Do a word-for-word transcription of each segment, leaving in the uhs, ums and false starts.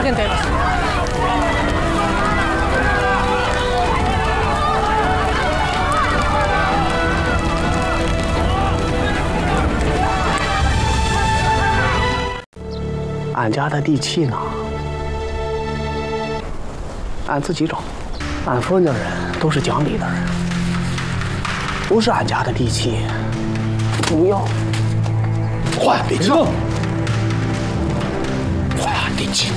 genteです。 俺家的地契呢，俺自己找。俺父家人都是讲理的人，不是俺家的地契，不要换地契，换地契，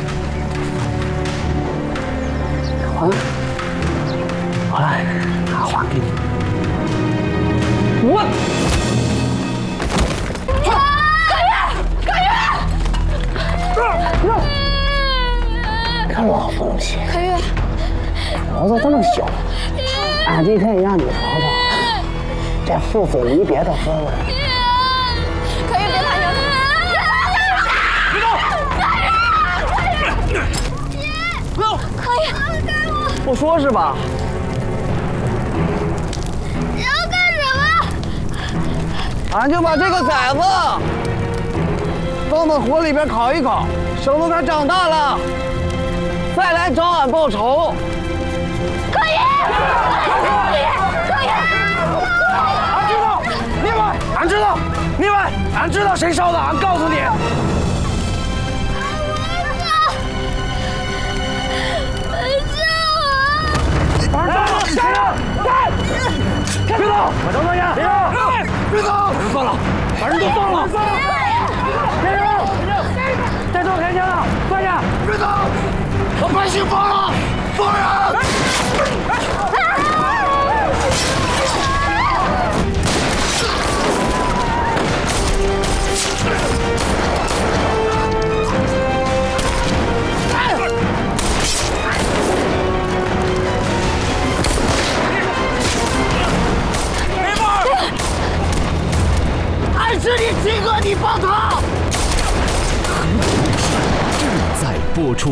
还还还还给你，我。 看老东西， 可月， 毛子这么小，俺今天让你尝尝这父子离别的滋味。 可月，别怕娘， 别动！不要！ 可月， 不说是吧？ 你要干什么？俺就把这个崽子放到火里边烤一烤，省得它长大了。 再来找俺报仇！ 可以，可以，可以！ 俺知道，另外，俺知道，另外，俺知道谁烧的，俺告诉你。 救我！ 加油！干！别走！把张大爷！别走！别走！把人放了！把人都放了！加油！再做开枪了！快点！别走！ 把百姓放了！放人！没门！俺是你亲哥，你放他！ 正在播出。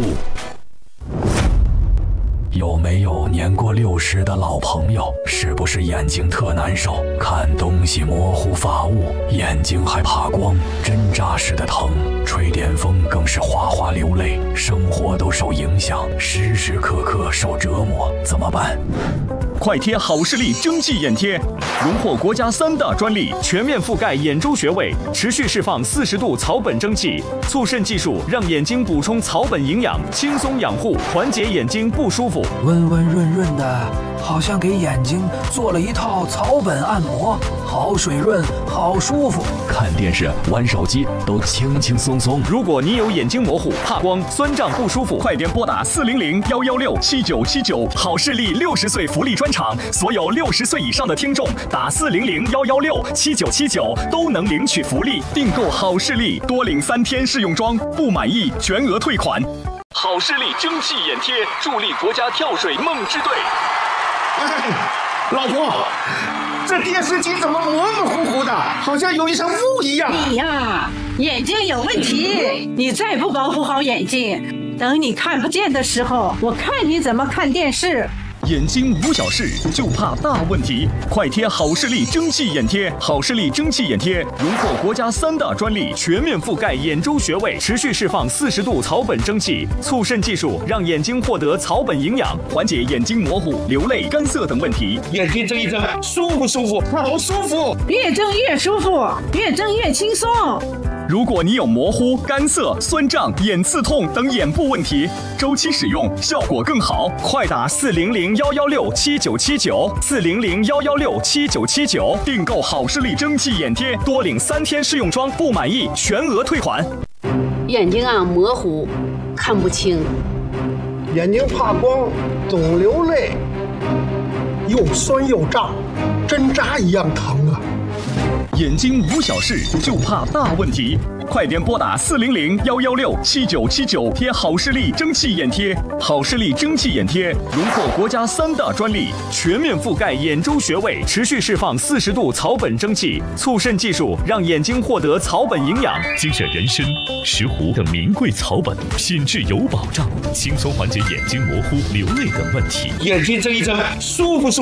有没有年过六十的老朋友？是不是眼睛特难受，看东西模糊发雾，眼睛还怕光，针扎似的疼，吹电风更是哗哗流泪，生活都受影响，时时刻刻受折磨，怎么办？ 快贴好视力蒸汽眼贴，荣获国家三大专利，全面覆盖眼周穴位，持续释放四十度草本蒸汽，促渗技术让眼睛补充草本营养，轻松养护，缓解眼睛不舒服。 温温润润的，好像给眼睛做了一套草本按摩，好水润，好舒服。 看电视、玩手机都轻轻松松。 如果你有眼睛模糊、怕光、酸胀不舒服，快点拨打四零零幺幺六七九七九，好视力六十岁福利专场，所有六十岁以上的听众打四零零幺幺六七九七九都能领取福利。订购好视力多领三天试用装，不满意全额退款。好视力蒸汽眼贴，助力国家跳水梦之队。 哎，老婆，这电视机怎么模模糊糊的，好像有一层雾一样？ 你呀，眼睛有问题，你再不保护好眼睛，等你看不见的时候，我看你怎么看电视。 眼睛无小事，就怕大问题。快贴好视力蒸汽眼贴，好视力蒸汽眼贴荣获国家三大专利，全面覆盖眼周穴位，持续释放四十度草本蒸汽，促渗技术让眼睛获得草本营养，缓解眼睛模糊、流泪、干涩等问题。 眼睛睁一睁，舒不舒服？好舒服！ 越睁越舒服，越睁越轻松。 如果你有模糊、干涩、酸胀、眼刺痛等眼部问题，周期使用效果更好。快打四零零幺幺六七九七九，四零零幺幺六七九七九，订购好视力蒸汽眼贴，多领三天试用装，不满意全额退款。 眼睛啊模糊，看不清， 眼睛怕光，总流泪，又酸又胀，针扎一样疼啊！ 眼睛无小事，就怕大问题。快点拨打四零零幺幺六七九七九，贴好视力蒸汽眼贴。好视力蒸汽眼贴荣获国家三大专利，全面覆盖眼周穴位，持续释放四十度草本蒸汽，促渗技术让眼睛获得草本营养。 精选人参、石斛等名贵草本，品质有保障，轻松缓解眼睛模糊、流泪等问题。 眼睛睁一睁，舒服舒服。